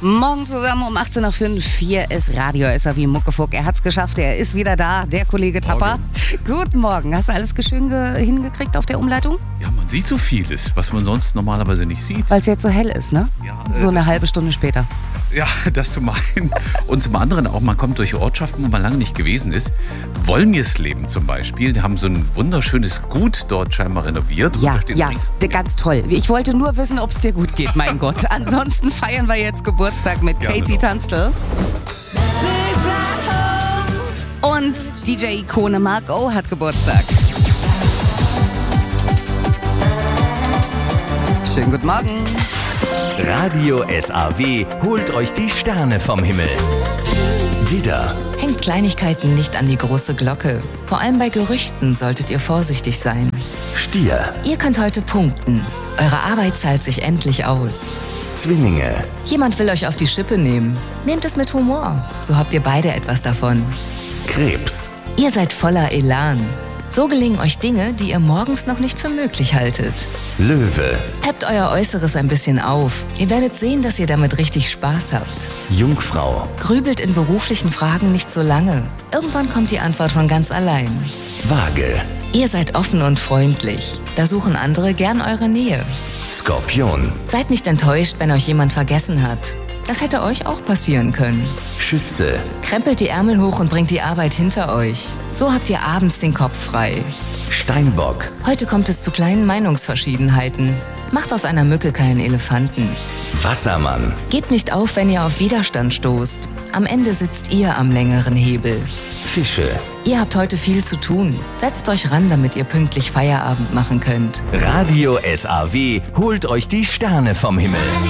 Morgen zusammen um 18.05 Uhr. Hier ist Radio SAW Muckefuck. Er hat's geschafft, er ist wieder da, der Kollege Tapper. Guten Morgen. Hast du alles schön hingekriegt auf der Umleitung? Ja, man sieht so vieles, was man sonst normalerweise nicht sieht. Weil es jetzt so hell ist, ne? Ja, so eine halbe Stunde später. Ja, das zum einen. Und zum anderen auch, man kommt durch Ortschaften, wo man lange nicht gewesen ist. Wolmirsleben zum Beispiel, die haben so ein wunderschönes Gut dort scheinbar renoviert. Ja, ganz toll. Ich wollte nur wissen, ob es dir gut geht, mein Gott. Ansonsten feiern wir jetzt Geburtstag mit Katie Tunstall. Und DJ-Ikone Mark O hat Geburtstag. Schönen guten Morgen. Radio SAW holt euch die Sterne vom Himmel. Widder, Hängt Kleinigkeiten nicht an die große Glocke. Vor allem bei Gerüchten solltet ihr vorsichtig sein. Stier, Ihr könnt heute punkten. Eure Arbeit zahlt sich endlich aus. Zwillinge, Jemand will euch auf die Schippe nehmen. Nehmt es mit Humor. So habt ihr beide etwas davon. Krebs, Ihr seid voller Elan. So gelingen euch Dinge, die ihr morgens noch nicht für möglich haltet. Löwe, Peppt euer Äußeres ein bisschen auf. Ihr werdet sehen, dass ihr damit richtig Spaß habt. Jungfrau, Grübelt in beruflichen Fragen nicht so lange. Irgendwann kommt die Antwort von ganz allein. Waage, Ihr seid offen und freundlich. Da suchen andere gern eure Nähe. Skorpion, Seid nicht enttäuscht, wenn euch jemand vergessen hat. Das hätte euch auch passieren können. Schütze, Krempelt die Ärmel hoch und bringt die Arbeit hinter euch. So habt ihr abends den Kopf frei. Steinbock, Heute kommt es zu kleinen Meinungsverschiedenheiten. Macht aus einer Mücke keinen Elefanten. Wassermann, Gebt nicht auf, wenn ihr auf Widerstand stoßt. Am Ende sitzt ihr am längeren Hebel. Fische, Ihr habt heute viel zu tun. Setzt euch ran, damit ihr pünktlich Feierabend machen könnt. Radio SAW holt euch die Sterne vom Himmel.